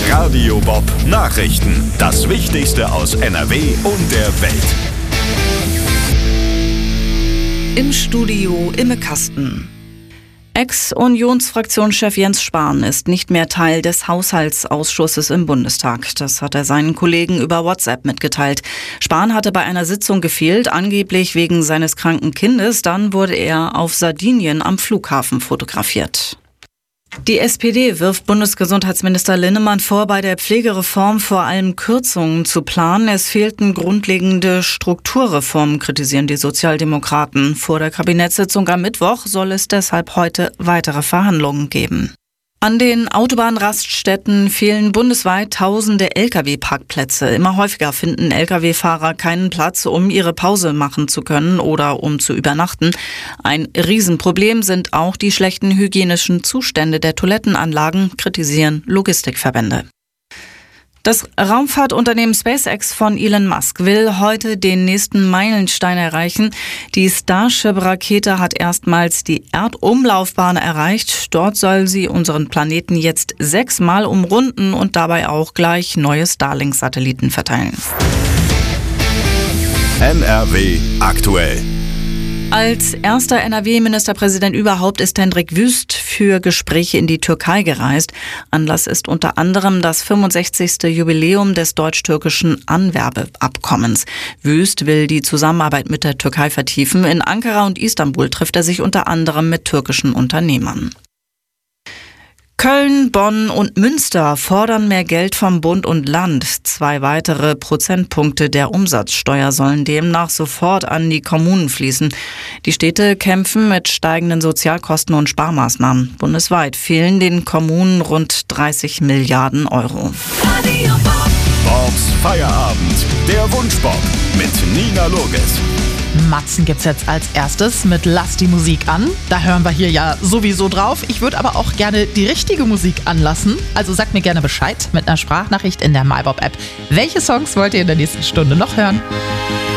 Radio Bob Nachrichten. Das Wichtigste aus NRW und der Welt. Im Studio Imme Kasten. Ex-Unionsfraktionschef Jens Spahn ist nicht mehr Teil des Haushaltsausschusses im Bundestag. Das hat er seinen Kollegen über WhatsApp mitgeteilt. Spahn hatte bei einer Sitzung gefehlt, angeblich wegen seines kranken Kindes. Dann wurde er auf Sardinien am Flughafen fotografiert. Die SPD wirft Bundesgesundheitsminister Linnemann vor, bei der Pflegereform vor allem Kürzungen zu planen. Es fehlten grundlegende Strukturreformen, kritisieren die Sozialdemokraten. Vor der Kabinettssitzung am Mittwoch soll es deshalb heute weitere Verhandlungen geben. An den Autobahnraststätten fehlen bundesweit tausende Lkw-Parkplätze. Immer häufiger finden Lkw-Fahrer keinen Platz, um ihre Pause machen zu können oder um zu übernachten. Ein Riesenproblem sind auch die schlechten hygienischen Zustände der Toilettenanlagen, kritisieren Logistikverbände. Das Raumfahrtunternehmen SpaceX von Elon Musk will heute den nächsten Meilenstein erreichen. Die Starship-Rakete hat erstmals die Erdumlaufbahn erreicht. Dort soll sie unseren Planeten jetzt 6-mal umrunden und dabei auch gleich neue Starlink-Satelliten verteilen. NRW aktuell. Als erster NRW-Ministerpräsident überhaupt ist Hendrik Wüst für Gespräche in die Türkei gereist. Anlass ist unter anderem das 65. Jubiläum des deutsch-türkischen Anwerbeabkommens. Wüst will die Zusammenarbeit mit der Türkei vertiefen. In Ankara und Istanbul trifft er sich unter anderem mit türkischen Unternehmern. Köln, Bonn und Münster fordern mehr Geld vom Bund und Land. 2 weitere Prozentpunkte der Umsatzsteuer sollen demnach sofort an die Kommunen fließen. Die Städte kämpfen mit steigenden Sozialkosten und Sparmaßnahmen. Bundesweit fehlen den Kommunen rund 30 Milliarden Euro. Bobs Feierabend, der Wunschbob mit Nina Loges. Matzen gibt's jetzt als erstes mit Lass die Musik an. Da hören wir hier ja sowieso drauf. Ich würde aber auch gerne die richtige Musik anlassen. Also sagt mir gerne Bescheid mit einer Sprachnachricht in der MyBob-App. Welche Songs wollt ihr in der nächsten Stunde noch hören?